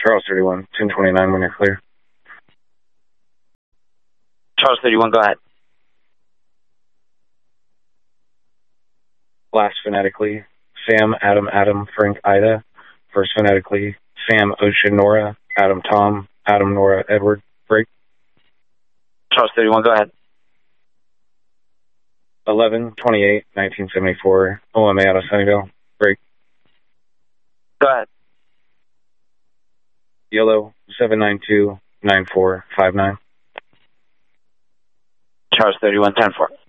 Charles 31, 1029 when you're clear. Charles 31, go ahead. Last phonetically, Sam, Adam, Adam, Frank, Ida. First phonetically, Sam, Ocean, Nora, Adam, Tom, Adam, Nora, Edward, break. Charles 31, go ahead. 11/28/1974, OMA out of Sunnyvale, break. Go ahead. Yellow 7929459. Charles 31, 10-4.